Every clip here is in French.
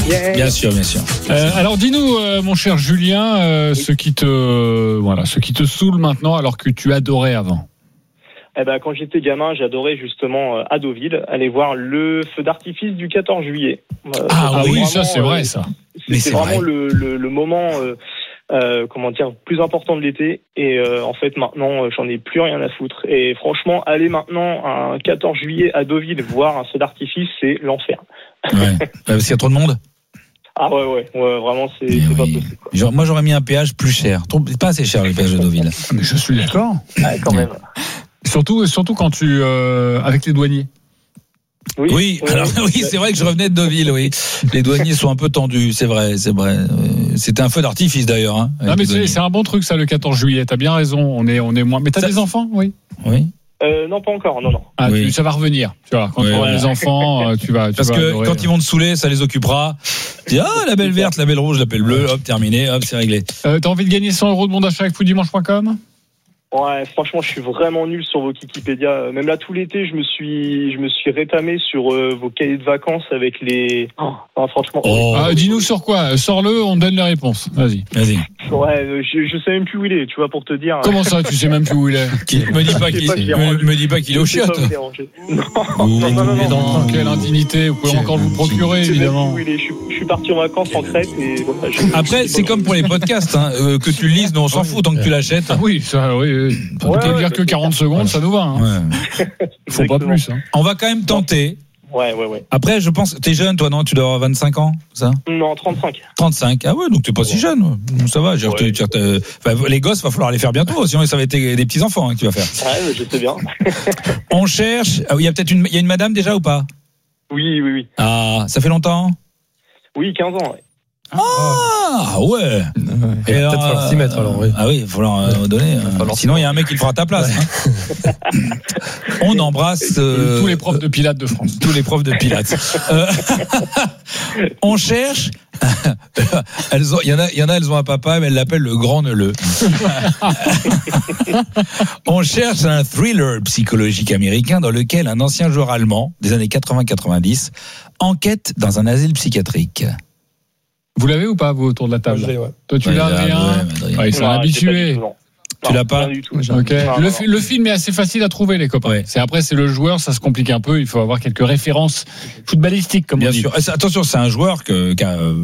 Yeah. Bien sûr. Alors dis-nous, mon cher Julien, ce qui te saoule maintenant alors que tu adorais avant. Quand j'étais gamin, j'adorais justement à Deauville aller voir le feu d'artifice du 14 juillet. Oui, ça c'est vrai ça. C'est vraiment le moment plus important de l'été. Et en fait maintenant j'en ai plus rien à foutre. Et franchement, aller maintenant un 14 juillet à Deauville voir un feu d'artifice, c'est l'enfer. Ouais. Parce qu'il y a trop de monde. Ah ouais, vraiment c'est pas possible. Moi j'aurais mis un péage plus cher. C'est pas assez cher le péage de Deauville. Mais je suis d'accord. Quand même. Surtout quand tu avec les douaniers. Oui, c'est vrai que je revenais de Deauville, oui. Les douaniers sont un peu tendus, c'est vrai. C'était un feu d'artifice d'ailleurs. Hein, non mais c'est un bon truc ça le 14 juillet. T'as bien raison. On est moins. Mais t'as des enfants, oui. Oui. Non, pas encore, non. Ça va revenir. Tu vois, quand tu auras des enfants, tu vas. Parce que adorer. quand ils vont te saouler, ça les occupera. Tu dis, la belle verte, la belle rouge, la belle bleue, hop, terminé, hop, c'est réglé. T'as envie de gagner 100 € de bon d'achat avec footdimanche.com ? Ouais, franchement, je suis vraiment nul sur vos Wikipédia. Même là, tout l'été, je me suis rétamé sur vos cahiers de vacances avec les. Franchement. Dis-nous sur quoi ? Sors-le, on donne les réponses. Vas-y. Ouais, je sais même plus où il est, tu vois, pour te dire. Comment ça, tu sais même plus où il est ? Me dis pas qu'il est au chiottes. Non. Dans quelle indignité, vous pouvez encore vous procurer, évidemment. Je suis parti en vacances en Crète et voilà. Après, c'est comme pour les podcasts, que tu le lises, nous on s'en fout tant que tu l'achètes. Ah oui, ça, oui. Faut peut-être dire que 40 secondes, ça nous va. Faut pas plus. On va quand même tenter. Ouais. Après, je pense, t'es jeune, toi, non? Tu dois avoir 25 ans, ça? Non, 35. 35. Ah ouais, donc t'es pas si jeune. Ça va. Les gosses, va falloir les faire bientôt, sinon ça va être des petits enfants que tu vas faire. Ouais, je sais bien. On cherche. Il y a peut-être il y a une madame déjà ou pas? Oui. Ah, ça fait longtemps? Oui, 15 ans, ouais. Ah ouais. Et alors, peut-être falloir s'y mettre alors. Oui. Ah oui, il faut leur donner. Sinon, il y a un mec qui le fera à ta place. Ouais. On embrasse tous les profs de Pilates de France. Tous les profs de Pilates. On cherche. Il y en a, elles ont un papa, mais elles l'appellent le grand neuleux. On cherche un thriller psychologique américain dans lequel un ancien joueur allemand des années 80-90 enquête dans un asile psychiatrique. Vous l'avez ou pas, vous, autour de la table? Ouais. Toi, tu l'as, Adrien? Ils sont habitués. Tu l'as pas? Du tout. Okay. Le film est assez facile à trouver, les copains. Ouais. C'est le joueur, ça se complique un peu. Il faut avoir quelques références footballistiques, comme on dit. Bien sûr. Attention, c'est un joueur qui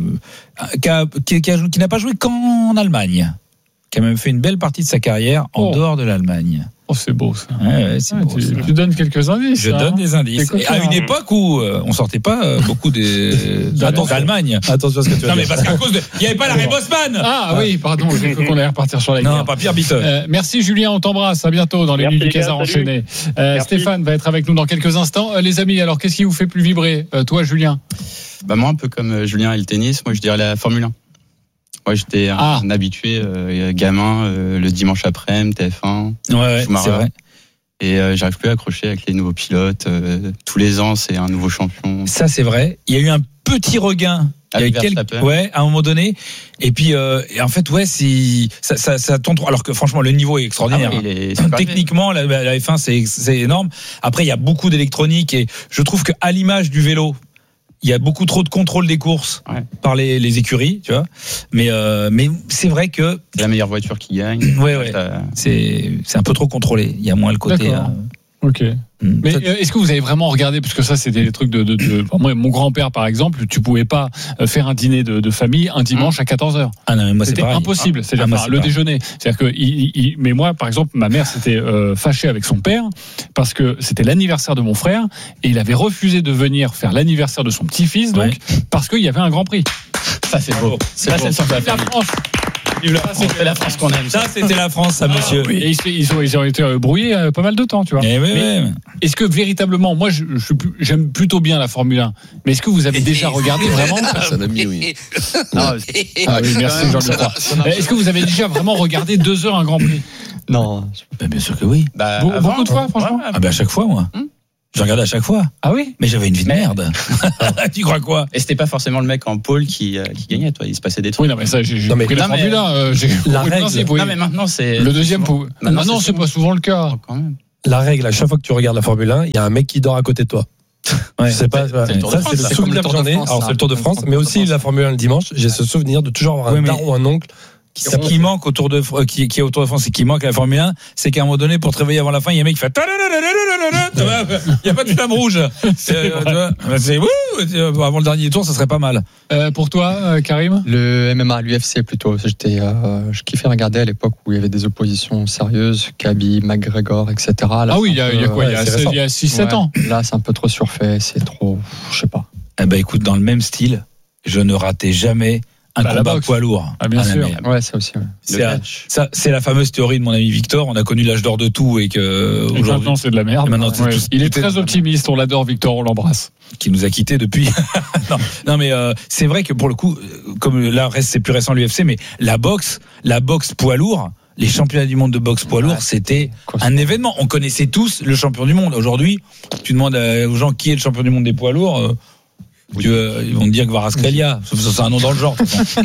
n'a pas joué qu'en Allemagne, qui a même fait une belle partie de sa carrière en dehors de l'Allemagne. Oh, c'est beau ça. Ouais, c'est beau, tu donnes quelques indices. Je donne des indices. Et à une époque où on sortait pas beaucoup d'Allemagne. Attention à ce que tu vas dire. Non mais parce qu'à cause il n'y avait pas l'arrêt Bosman. Ah oui, pardon, j'ai cru qu'on allait repartir sur la guerre. Non, pas Pierre Bitton. Merci Julien, on t'embrasse. À bientôt dans les nuits du Casar enchaîné. Stéphane va être avec nous dans quelques instants. Les amis, alors qu'est-ce qui vous fait plus vibrer, toi, Julien? Moi, un peu comme Julien et le tennis. Moi, je dirais la Formule 1. Moi, j'étais un habitué, gamin, le dimanche après-midi, TF1. Ouais, c'est vrai. Et j'arrive plus à accrocher avec les nouveaux pilotes. Tous les ans, c'est un nouveau champion. Ça, c'est vrai. Il y a eu un petit regain. Il y avait à un moment donné. Et puis, en fait, ça tombe trop. Alors que franchement, le niveau est extraordinaire. Techniquement, la F1, c'est énorme. Après, il y a beaucoup d'électronique et je trouve qu'à l'image du vélo, il y a beaucoup trop de contrôle des courses par les écuries, tu vois. Mais c'est vrai que c'est la meilleure voiture qui gagne. Ouais. C'est un peu trop contrôlé. Il y a moins le côté. Ok. Mais est-ce que vous avez vraiment regardé, parce que ça c'était des trucs moi, mon grand-père par exemple, tu pouvais pas faire un dîner de famille un dimanche à 14h. Ah non, mais moi c'était impossible. C'est-à-dire le déjeuner. C'est-à-dire que mais moi par exemple, ma mère s'était fâchée avec son père parce que c'était l'anniversaire de mon frère et il avait refusé de venir faire l'anniversaire de son petit-fils parce qu'il y avait un Grand Prix. Ça c'est beau. Ça c'est la France. C'était la France qu'on aime. Ça, c'était la France, ça, monsieur. Oui. Et ils ont été brouillés pas mal de temps, tu vois. Mais est-ce que véritablement, moi, j'aime plutôt bien la Formule 1, mais est-ce que vous avez déjà regardé vraiment? C'est un ami, oui. Oui, merci, Jean-Luc Roy. Est-ce que vous avez déjà vraiment regardé 2 heures un Grand Prix? Non. Bien sûr que oui. Beaucoup de fois, franchement. À chaque fois, moi. Je regardais à chaque fois. Ah oui? Mais j'avais une vie de merde. Tu crois quoi? Et c'était pas forcément le mec en pôle qui gagnait, toi. Il se passait des trucs. Oui, non, mais ça, j'ai pris la Formule 1. J'ai la règle. principe, oui. Non, mais maintenant, c'est. Le deuxième. Maintenant, c'est pas souvent le cas. Quand même. La règle, à chaque fois que tu regardes la Formule 1, il y a un mec qui dort à côté de toi. Je sais pas. Ça, c'est le souvenir que j'en ai. Alors, c'est le Tour de France, mais aussi la Formule 1 le dimanche. J'ai ce souvenir de toujours avoir un daron, un oncle. Ce qui manque autour de qui est autour de France et qui manque à la Formule 1, c'est qu'à un moment donné, pour te réveiller avant la fin, il y a un mec qui fait il n'y a pas de flamme rouge. C'est avant le dernier tour, ça serait pas mal. Pour toi, Karim? Le MMA, l'UFC plutôt. Je kiffais regarder à l'époque où il y avait des oppositions sérieuses, Khabib, McGregor, etc. Là, il y a quoi? Il y a 6-7 ans. Là, c'est un peu trop surfait, c'est trop, je sais pas. Eh ben, écoute, dans le même style, je ne ratais jamais un combat poids lourd. Ah, bien sûr. Ouais, ça aussi. Ouais. C'est la fameuse théorie de mon ami Victor. On a connu l'âge d'or de tout et que aujourd'hui, maintenant c'est de la merde. Maintenant, il est très optimiste. On l'adore, Victor. On l'embrasse. Qui nous a quittés depuis. non, mais c'est vrai que pour le coup, comme là c'est plus récent l'UFC, mais la boxe poids lourd. Les championnats du monde de boxe poids lourd, c'était un événement. On connaissait tous le champion du monde. Aujourd'hui, tu demandes aux gens qui est le champion du monde des poids lourds. Ils vont te dire que Kvaratskhelia, c'est un nom dans le genre.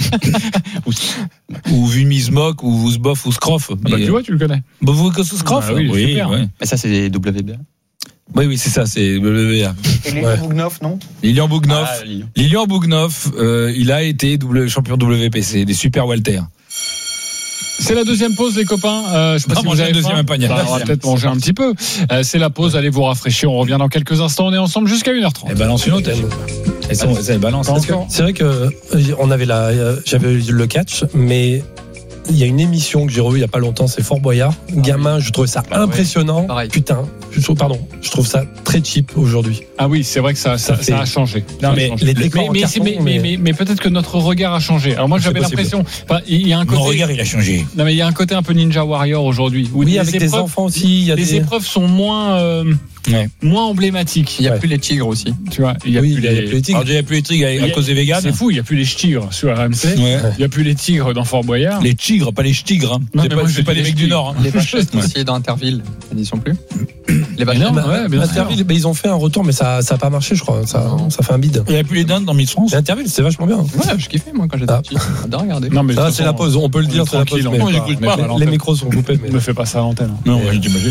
Ou Vumismok, ou Vuzbov, ou Skroff. Tu vois, tu le connais. Skroff, oui. Mais ça, c'est WBA. Oui, c'est ça, c'est WBA. Et Lilian Bougnov, non? Lilian Bougnov, il a été champion WPC, des super welter. C'est la deuxième pause, les copains. Je sais pas si vous avez deuxième panier. On va peut-être manger un petit peu. C'est la pause. Allez vous rafraîchir. On revient dans quelques instants. On est ensemble jusqu'à 1h30. Et balance une autre. Elle balance. C'est vrai que j'avais le catch, mais il y a une émission que j'ai revue il y a pas longtemps, c'est Fort Boyard. Gamin, je trouvais ça impressionnant. Pareil. Putain, je trouve ça très cheap aujourd'hui. Ah oui, c'est vrai que ça a changé. Non, mais les décors mais peut-être que notre regard a changé. Alors moi, j'avais l'impression. Il y a un côté. Mon regard, il a changé. Non, mais il y a un côté un peu Ninja Warrior aujourd'hui. Oui, avec des enfants aussi. Les épreuves sont moins emblématiques. Il n'y a plus les tigres aussi. Tu vois, il y a plus les tigres. Alors, il n'y a plus les tigres à cause des véganes. C'est fou, il n'y a plus les tigres sur RMC. Il n'y a plus les tigres dans Fort Boyard. Les tigres, pas les tigres. Hein. C'est pas les mecs du Nord. Les vaches aussi dans Interville, ils n'y sont plus. Les vaches Interville, ils ont fait un retour, mais ça n'a pas marché, je crois. Ça fait un bide. Il n'y a plus les dindes dans Miss France. Interville, c'est vachement bien. Ouais, je kiffais moi quand j'étais petit. J'adore regarder. Non, mais ça, c'est la pause. On peut le dire, c'est la pause. Non, j'écoute pas. Les micros sont coupés. Ne fais pas ça à l'antenne. Non, j'imagine.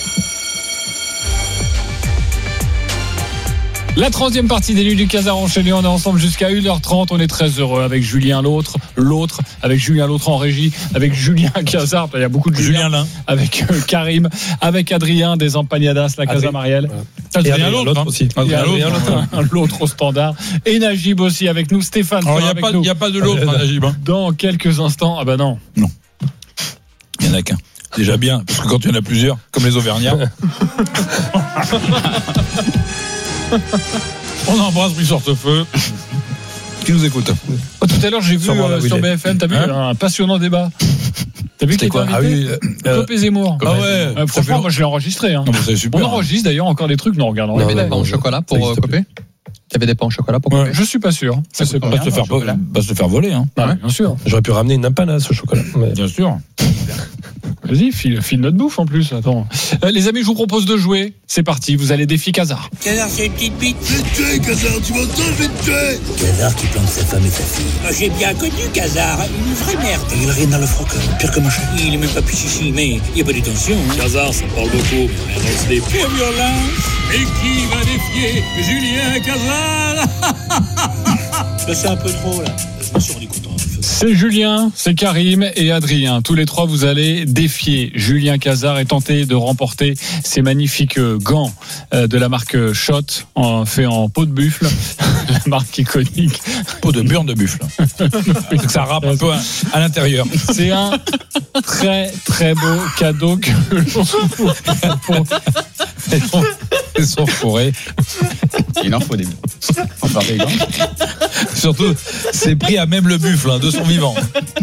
La troisième partie des Nuits du Casar enchaînée, on est ensemble jusqu'à 1h30, on est très heureux avec Julien l'autre, avec Julien l'autre en régie, avec Julien Casar, il y a beaucoup de Julien là, avec Karim, avec Adrien des Empanadas, la Casa Marielle. Et Adrien l'autre aussi. L'autre au standard. Et Najib aussi avec nous, Stéphane. Il n'y a pas de l'autre, Najib. Dans quelques instants, ah bah non. Non. Il n'y en a qu'un. Déjà bien, parce que quand il y en a plusieurs, comme les Auvergnats. On embrasse Brice Hortefeux qui nous écoute. Tout à l'heure, j'ai vu sur BFM, t'as vu un passionnant débat. T'as vu qui était invité? Copé Zemmour. Ah ouais. Franchement, moi je l'ai enregistré. Non, c'est super. On enregistre d'ailleurs encore des trucs, nous regardons. Il y avait des pains au chocolat pour Copé? Il y avait des pains au chocolat pour Copé? Je suis pas sûr. Ça se faire voler. Hein. Bien sûr. J'aurais pu ramener une empanasse au chocolat. Bien sûr. Vas-y, file notre bouffe en plus. Attends. Les amis, je vous propose de jouer. C'est parti, vous allez défier Casar. Casar, c'est une petite bite. Je vais te tuer, Casar, tu m'entends, je vais te tuer. Casar qui plante sa femme et sa fille. J'ai bien connu Casar, une vraie merde. Il rime dans le froc, pire que machin. Il est même pas plus chichi, mais il n'y a pas de tension. Casar, ça parle beaucoup, mais on lance des pires violences. Et qui va défier Julien Casar? Là, c'est un peu trop, là. Je me suis rendu compte. C'est Julien, c'est Karim et Adrien. Tous les trois, vous allez défier Julien Casar et tenter de remporter ces magnifiques gants de la marque Schott, fait en peau de buffle, la marque iconique. Peau de burne de buffle. C'est que ça râpe un peu à l'intérieur. C'est un très très beau cadeau que l'on Elles sont fourrées. Il en faut des gants. Surtout, c'est pris à même le buffle, de son vivant.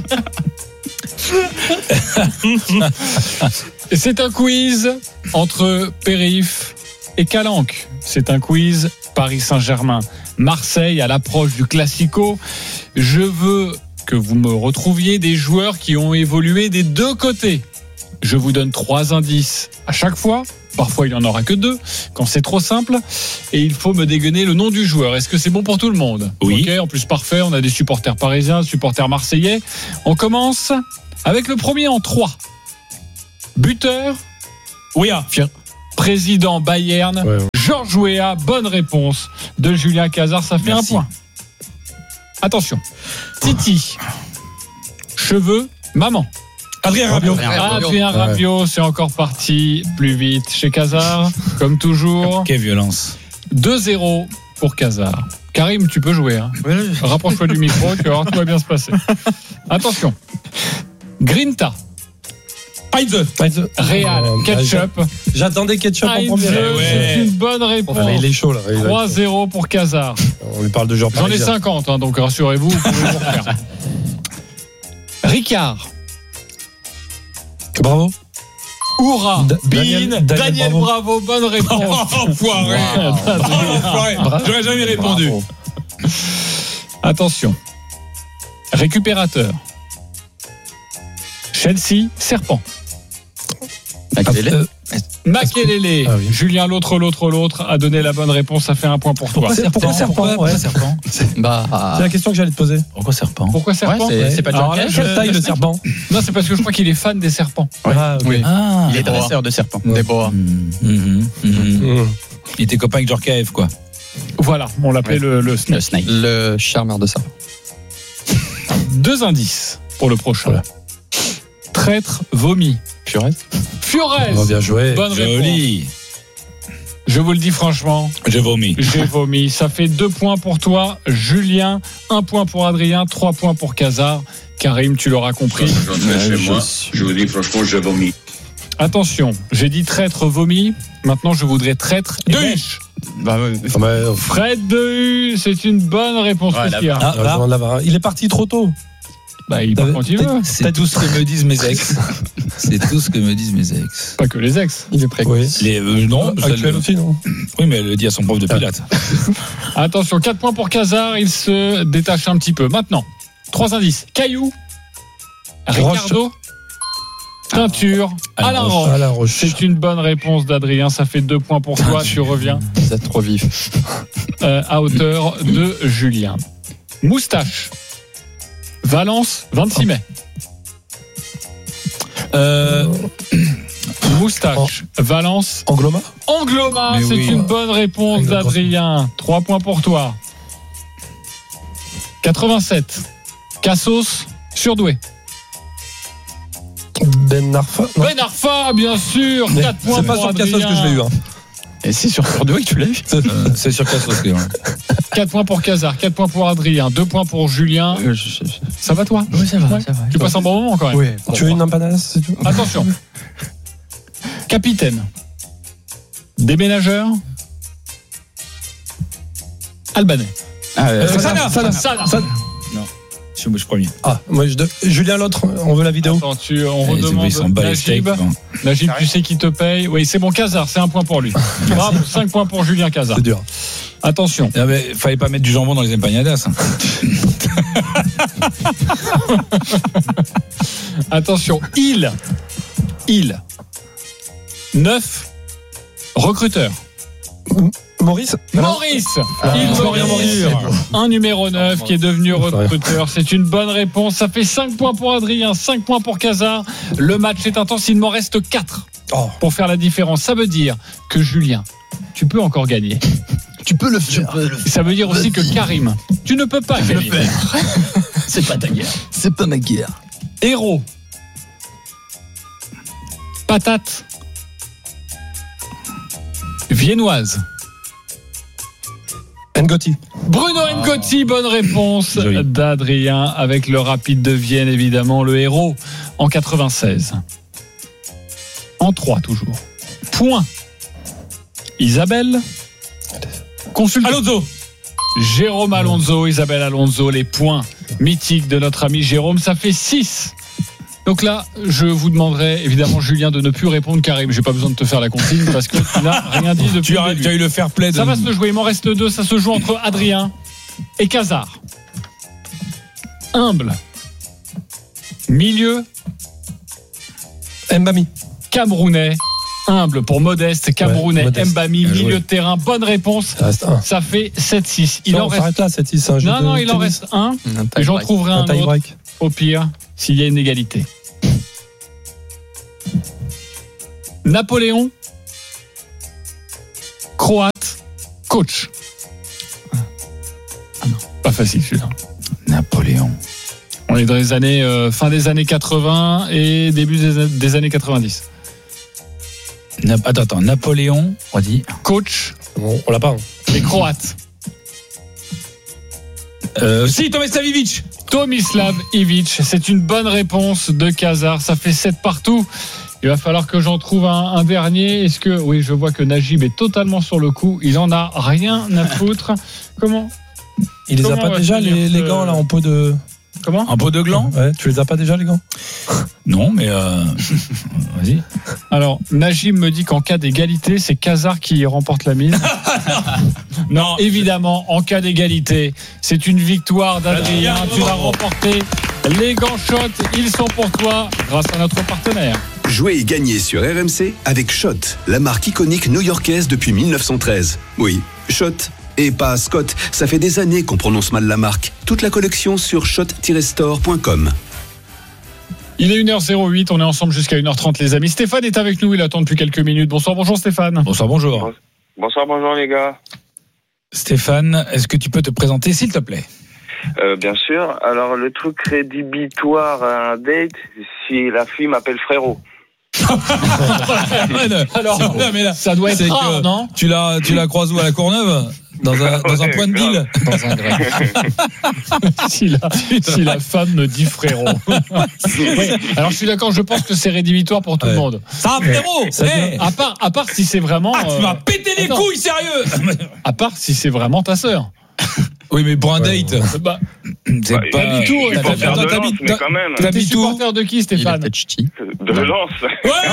C'est un quiz entre Périph et Calanque. C'est un quiz Paris Saint-Germain, Marseille à l'approche du Classico. Je veux que vous me retrouviez des joueurs qui ont évolué des deux côtés. Je vous donne 3 indices à chaque fois. Parfois, il n'y en aura que 2 quand c'est trop simple. Et il faut me dégainer le nom du joueur. Est-ce que c'est bon pour tout le monde? Oui. Ok, en plus, parfait. On a des supporters parisiens, supporters marseillais. On commence avec le premier en 3. Buteur. Oui. Président Bayern. Ouais. Georges Weah, bonne réponse de Julien Cazard, ça fait un point. Attention. Titi. Cheveux, maman. Adrien Rabiot. Adrien Rabiot, c'est encore parti plus vite chez Cazard, comme toujours. Quelle violence. 2-0 pour Cazard. Karim, tu peux jouer. Hein. Oui. Rapproche-toi du micro, tu vas voir, tout va bien se passer. Attention. Grinta. Heinze. Real. Ketchup. J'attendais Ketchup en premier. C'est une bonne réponse. Il est chaud là. 3-0 pour Cazard. On lui parle de joueurs parisiens. J'en ai 50, hein, donc rassurez-vous, vous pouvez vous refaire. Ricard. Bravo. Oura. Daniel Bravo, bonne réponse. Enfoiré. J'aurais jamais répondu. Bravo. Attention. Récupérateur. Chelsea, serpent. Makelele. Ah oui. Julien, l'autre a donné la bonne réponse. Ça fait un point pour toi. Pourquoi serpent? C'est la question que j'allais te poser. Pourquoi serpent? C'est pas Alors là, quelle taille le serpent? Non, c'est parce que je crois qu'il est fan des serpents. Ah, oui. Il est dresseur de serpents. Des boas. Il était copain avec Djorkaeff, quoi. Voilà, on l'appelait le snake. Le charmeur de serpent. 2 indices pour le prochain. Voilà. Traître, vomi. Fiorez. Bien joué. Bonne Joli. réponse. Je vous le dis franchement. J'ai vomi. Ça fait 2 points pour toi, Julien. 1 point pour Adrien. 3 points pour Cazard. Karim, tu l'auras compris. Je vous dis franchement, j'ai vomi. Attention, j'ai dit traître, vomi. Maintenant, je voudrais traître et lèche. Fred Dehu, c'est une bonne réponse. Il est parti trop tôt. Il part quand il veut. C'est tout ce que me disent mes ex. Pas que les ex. Il est précoce. Non, actuel aussi, non? Oui, mais elle le dit à son prof de pilates. Attention, 4 points pour Cazard. Il se détache un petit peu. Maintenant, 3 indices. Caillou. Ricardo. Teinture. Alain Roche. C'est une bonne réponse d'Adrien. Ça fait 2 points pour toi. Tu reviens. Vous êtes trop vif. À hauteur de Julien. Moustache. Valence, 26 mai. Moustache, Valence. Angloma, c'est une bonne réponse d'Adrien. 3 points pour toi. 87. Cassos, surdoué. Ben Arfa, bien sûr. 4 points c'est pas pour sur Adrien. Cassos que je l'ai eu. Et c'est sur Surdoué que tu l'as eu. C'est sur Cassos. 4 points pour Cazard, 4 points pour Adrien, 2 points pour Julien. Ça va toi? Oui, ça va. Tu passes un bon moment quand même. Oui. Tu veux une empanadas si tu veux? Attention. Capitaine. Déménageur. Albanais. Sana. Non. Je suis premier. Julien, l'autre, on veut la vidéo. Attends, on redemande Najib. Najib, tu sais qui te paye? Oui, c'est bon, Cazard, c'est 1 point pour lui. Bravo, 5 points pour Julien Cazard. C'est dur. Attention. Fallait pas mettre du jambon dans les empanadas. Attention, il. 9. Recruteur. Maurice. Un numéro 9 qui est devenu recruteur. C'est une bonne réponse. Ça fait 5 points pour Adrien, 5 points pour Cazard. Le match est intense. Il m'en reste 4 pour faire la différence. Ça veut dire que Julien, tu peux encore gagner. Tu peux le faire. Ça veut dire aussi que Karim, tu ne peux pas gagner. C'est pas ta guerre. C'est pas ma guerre. Héros. Patate. Viennoise. Ngotti. Bruno Ngotti, bonne réponse d'Adrien avec le Rapide de Vienne, évidemment, le héros en 96. En 3 toujours. Point. Isabelle. Consulte. Alonso. Jérôme Alonso, Isabelle Alonso, les points mythiques de notre ami Jérôme, ça fait 6. Donc là, je vous demanderai évidemment, Julien, de ne plus répondre. Karim, j'ai pas besoin de te faire la consigne parce que tu n'as rien dit depuis. Tu as eu le fair play. Ça va se jouer. Il m'en reste 2. Ça se joue entre Adrien et Cazard. Humble. Milieu. Mbami. Camerounais. Humble pour Modeste. Camerounais. Modeste. Mbami. Milieu de terrain. Bonne réponse. Ça fait 7-6. Il en reste là, 7-6. Non, il en reste 1. Et j'en trouverai un autre. Au pire, s'il y a une égalité. Napoléon. Croate. Coach. Ah non, pas facile celui-là. Napoléon. On est dans les années fin des années 80 et début des années 90. Attends, Napoléon, on dit. Coach. On l'a pas. Les Croates. Si, Tomislav Ivic. Tomislav Ivic, c'est une bonne réponse de Casar. Ça fait 7 partout. Il va falloir que j'en trouve un dernier. Est-ce que... Oui, je vois que Najib est totalement sur le coup. Il en a rien à foutre. Comment Il les a pas déjà, les gants, là, en peau de... Comment ? En peau de gland ? Ouais, tu les as pas déjà, les gants ? Non, mais vas-y. Alors, Najib me dit qu'en cas d'égalité, c'est Casar qui remporte la mise. Non, évidemment, en cas d'égalité, c'est une victoire d'Adrien. Tu vas remporter les gants Shot. Ils sont pour toi grâce à notre partenaire. Jouez et gagnez sur RMC avec Shot, la marque iconique new-yorkaise depuis 1913. Oui, Shot. Et pas Scott, ça fait des années qu'on prononce mal la marque. Toute la collection sur shot-store.com. Il est 1h08, on est ensemble jusqu'à 1h30 les amis. Stéphane est avec nous, il attend depuis quelques minutes. Bonjour Stéphane. Bonjour. Bonjour les gars. Stéphane, est-ce que tu peux te présenter s'il te plaît ? Bien sûr. Alors le truc rédhibitoire à un date, si la fille m'appelle frérot. Alors, mais là, ça doit être rare, non ? Tu la croises où à la Courneuve ? Dans un point de deal. Dans un grec. si la femme me dit frérot. Oui. Alors je suis d'accord, je pense que c'est rédhibitoire pour tout le monde. Ça frérot. À part si c'est vraiment. Tu m'as pété les couilles, sérieux. À part si c'est vraiment ta sœur. Oui, mais pour un date. C'est pas du tout. T'es supporter de qui, Stéphane ? De Lens.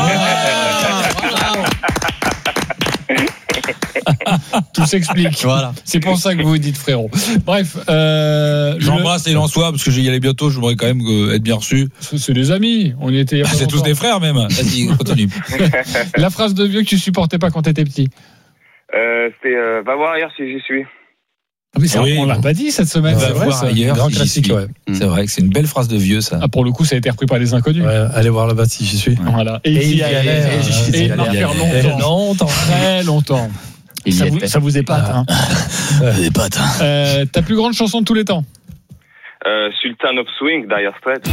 Tout s'explique. Voilà. C'est pour ça que vous dites frérot. Bref, j'embrasse les Lensois parce que j'y allais bientôt. Je voudrais quand même être bien reçu. C'est des amis. On y était. C'est tous des frères même. Vas-y, continue. La phrase de vieux que tu supportais pas quand t'étais petit. C'était va voir ailleurs si j'y suis. Ah oui, on l'a pas dit cette semaine. Va voir ailleurs. Grand classique, ouais. C'est vrai que c'est une belle phrase de vieux ça. Ah, pour le coup, ça a été repris par les inconnus. Ouais, allez voir là-bas si j'y suis. Voilà. Et il y allait. Et il va faire longtemps. Très longtemps. Ça vous épate, hein. Épate. Ta plus grande chanson de tous les temps. Sultan of Swing, Dire Straits.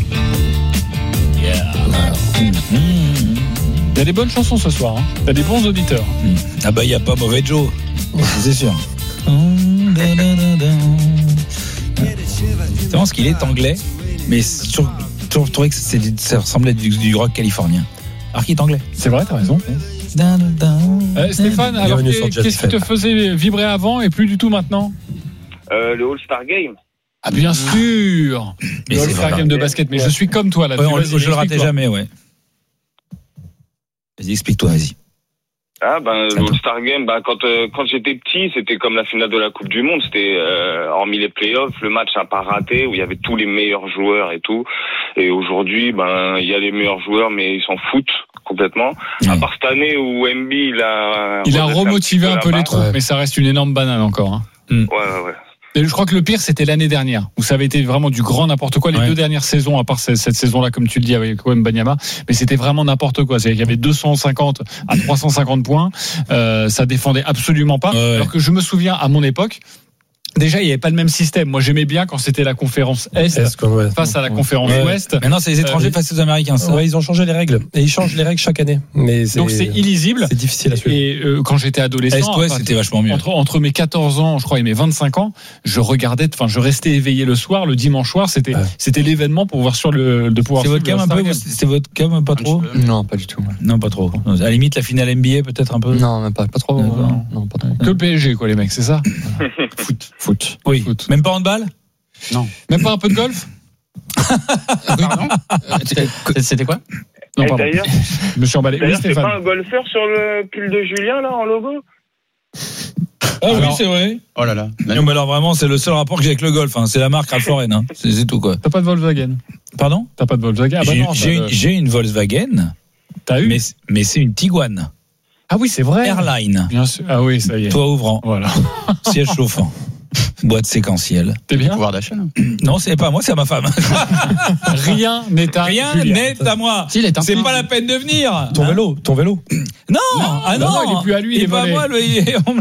Il y a des bonnes chansons ce soir. Hein. T'as des bons auditeurs. Ah bah il y a pas mauvais Joe. C'est sûr. C'est vraiment ce qu'il est anglais, mais je trouvais que ça ressemblait à du rock californien. Alors qu'il est anglais. C'est vrai, t'as raison. Stéphane, alors qu'est-ce qui te faisait vibrer avant et plus du tout maintenant ? Le All-Star Game. Ah bien sûr. Le All-Star Game de basket, mais je suis comme toi là. Je le ratais jamais, ouais. Vas-y, explique-toi, vas-y. Ah le All-Star Game, quand j'étais petit, c'était comme la finale de la Coupe du Monde. C'était hormis les playoffs, le match à pas rater où il y avait tous les meilleurs joueurs et tout. Et aujourd'hui, il y a les meilleurs joueurs, mais ils s'en foutent complètement. Ouais. À part cette année où MB il a remotivé un peu les troupes, mais ça reste une énorme banane encore. Hein. Ouais. Et je crois que le pire, c'était l'année dernière, où ça avait été vraiment du grand n'importe quoi. Les deux dernières saisons, à part cette saison-là, comme tu le dis, avec Wembanyama, mais c'était vraiment n'importe quoi. Il y avait 250 à 350 points. Ça défendait absolument pas. Alors que je me souviens, à mon époque, déjà, il n'y avait pas le même système. Moi, j'aimais bien quand c'était la conférence Est face à la conférence Ouest. Maintenant, c'est les étrangers face aux Américains. Ouais, ils ont changé les règles. Et ils changent les règles chaque année. Donc, c'est illisible. C'est difficile à suivre. Et quand j'étais adolescent, c'était vachement mieux. Entre mes 14 ans, je crois, et mes 25 ans, je restais éveillé le soir, le dimanche soir. C'était l'événement pour pouvoir de pouvoir. C'est votre cam un peu. C'est votre cam pas trop. Non, pas du tout. Non, pas trop. À la limite, la finale NBA, peut-être un peu. Non, même pas trop. Non, pas trop. Que le PSG, quoi, les mecs, c'est ça. Foot. Oui. Foot. Même pas handball ? Non. Même pas un peu de golf ? Pardon ? C'était quoi ? Non, pardon. D'ailleurs, je me suis emballé. D'ailleurs, c'est pas un golfeur sur le pull de Julien, là, en logo ? Oui, c'est vrai. Oh là là. Non, mais alors vraiment, c'est le seul rapport que j'ai avec le golf. Hein. C'est la marque Ralph Lauren. Hein. C'est tout, quoi. T'as pas de Volkswagen ? Pardon ? T'as pas de Volkswagen ? J'ai une Volkswagen. T'as eu ? Mais c'est une Tiguan. Ah oui, c'est vrai. Airline. Bien sûr. Ah oui, ça y est. Toit ouvrant. Voilà. Siège chauffant. Boîte séquentielle. T'es bien ? Pouvoir d'achat. Non, c'est pas à moi, c'est à ma femme. Rien n'est à moi. C'est pas la peine de venir. Ton vélo. Non. Non, il est plus à lui, il est pas volé. moi, on me